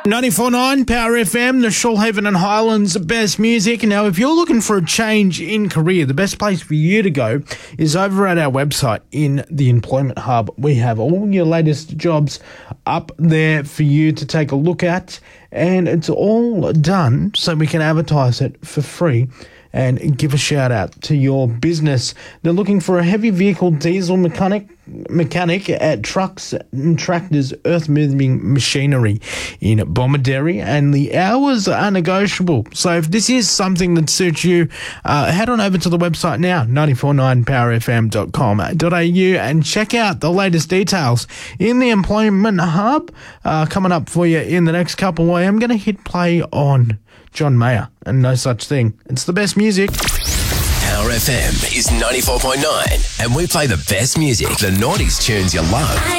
94.9 Power FM, the Shoalhaven and Highlands best music. Now, if you're looking for a change in career, the best place for you to go is over at our website in the Employment Hub. We have all your latest jobs up there for you to take a look at, and it's all done so we can advertise it for free and give a shout out to your business. They're looking for a heavy vehicle diesel mechanic at trucks and tractors, earth moving machinery in Bomaderry, and the hours are negotiable. So if this is something that suits you, head on over to the website now, 949powerfm.com.au, and check out the latest details in the Employment Hub. Coming up for you in the next couple, I am going to hit play on John Mayer and No Such Thing. It's the best music. Power FM is 94.9, and we play the best music, the 90s tunes you love.